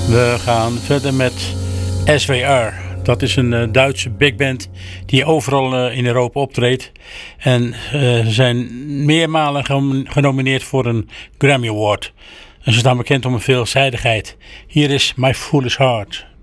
We gaan verder met SWR. Dat is een Duitse big band die overal in Europa optreedt. En ze zijn meermalen genomineerd voor een Grammy Award. En ze staan bekend om een veelzijdigheid. Hier is My Foolish Heart.